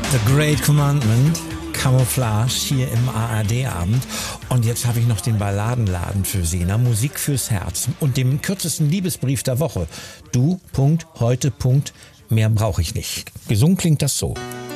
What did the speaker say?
The Great Commandment, Camouflage hier im ARD-Abend. Und jetzt habe ich noch den Balladenladen für Sie, Musik fürs Herz und dem kürzesten Liebesbrief der Woche. Du, Punkt, heute, Punkt, mehr brauche ich nicht. Gesungen klingt das so.